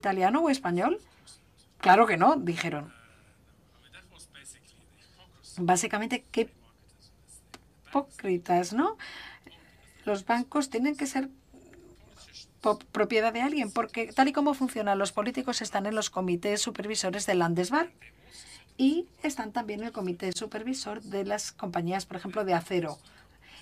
italiano o español? Claro que no, dijeron. Básicamente, qué hipócritas, ¿no? Los bancos tienen que ser propiedad de alguien, porque tal y como funcionan, los políticos están en los comités supervisores del Landesbank y están también en el comité supervisor de las compañías, por ejemplo, de acero.